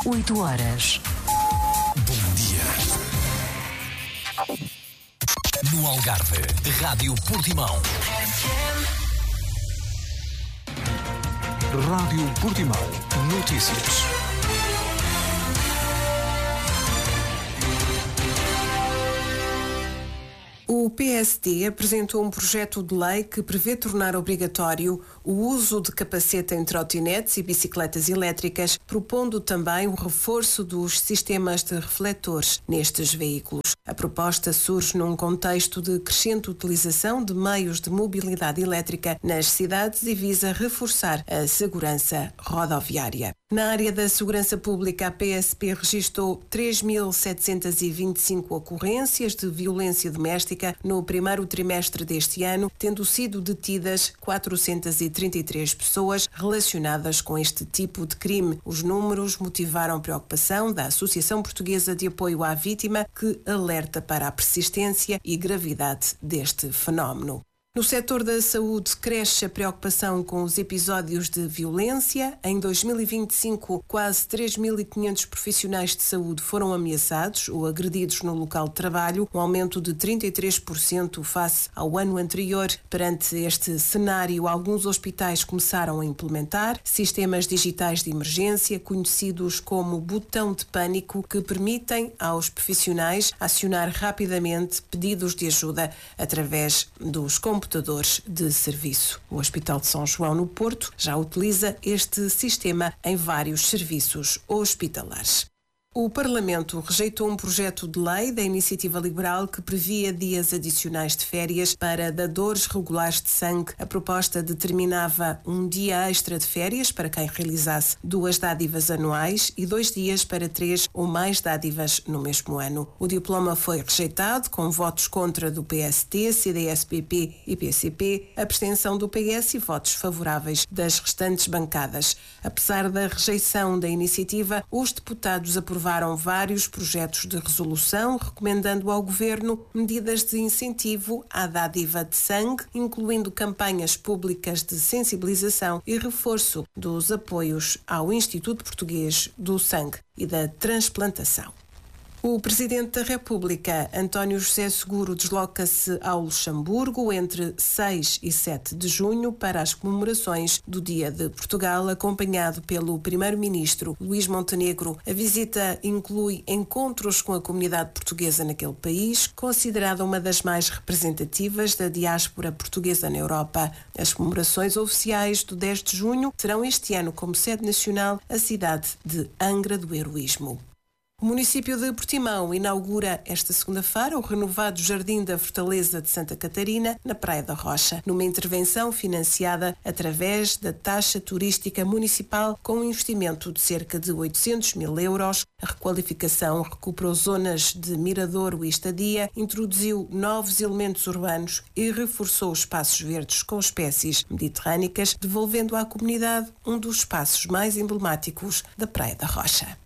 8 horas. Bom dia. No Algarve, Rádio Portimão. Rádio Portimão. Notícias. O PSD apresentou um projeto de lei que prevê tornar obrigatório o uso de capacete em trotinetes e bicicletas elétricas, propondo também o reforço dos sistemas de refletores nestes veículos. A proposta surge num contexto de crescente utilização de meios de mobilidade elétrica nas cidades e visa reforçar a segurança rodoviária. Na área da segurança pública, a PSP registrou 3.725 ocorrências de violência doméstica no primeiro trimestre deste ano, tendo sido detidas 433 pessoas relacionadas com este tipo de crime. Os números motivaram preocupação da Associação Portuguesa de Apoio à Vítima, que alerta para a persistência e gravidade deste fenómeno. No setor da saúde, cresce a preocupação com os episódios de violência. Em 2025, quase 3.500 profissionais de saúde foram ameaçados ou agredidos no local de trabalho, um aumento de 33% face ao ano anterior. Perante este cenário, alguns hospitais começaram a implementar sistemas digitais de emergência, conhecidos como botão de pânico, que permitem aos profissionais acionar rapidamente pedidos de ajuda através dos computadores de serviço. O Hospital de São João, no Porto, já utiliza este sistema em vários serviços hospitalares. O Parlamento rejeitou um projeto de lei da Iniciativa Liberal que previa dias adicionais de férias para dadores regulares de sangue. A proposta determinava um dia extra de férias para quem realizasse 2 dádivas anuais e 2 dias para 3 ou mais dádivas no mesmo ano. O diploma foi rejeitado com votos contra do PST, CDS-PP e PCP, abstenção do PS e votos favoráveis das restantes bancadas. Apesar da rejeição da iniciativa, os deputados aprovaram vários projetos de resolução recomendando ao Governo medidas de incentivo à dádiva de sangue, incluindo campanhas públicas de sensibilização e reforço dos apoios ao Instituto Português do Sangue e da Transplantação. O Presidente da República, António José Seguro, desloca-se ao Luxemburgo entre 6 e 7 de junho para as comemorações do Dia de Portugal, acompanhado pelo Primeiro-Ministro Luís Montenegro. A visita inclui encontros com a comunidade portuguesa naquele país, considerada uma das mais representativas da diáspora portuguesa na Europa. As comemorações oficiais do 10 de junho terão este ano como sede nacional a cidade de Angra do Heroísmo. O município de Portimão inaugura esta segunda-feira o renovado Jardim da Fortaleza de Santa Catarina, na Praia da Rocha, numa intervenção financiada através da taxa turística municipal com um investimento de cerca de 800 mil euros. A requalificação recuperou zonas de miradouro e estadia, introduziu novos elementos urbanos e reforçou os espaços verdes com espécies mediterrânicas, devolvendo à comunidade um dos espaços mais emblemáticos da Praia da Rocha.